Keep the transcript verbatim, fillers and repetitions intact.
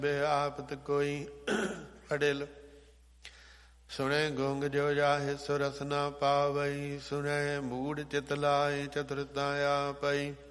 ਬਿਆਪਤ ਕੋਈ ਅੜਿਲ। ਸੁਣੇ ਗੁੰਗ ਜੋ ਜਾਹਿ ਸੁ ਰਸ ਨਾ ਪਾਵਈ, ਸੁਣੇ ਮੂੜ ਚਿਤ ਲਾਇ ਚਤੁਰਤਾ ਆਪਈ।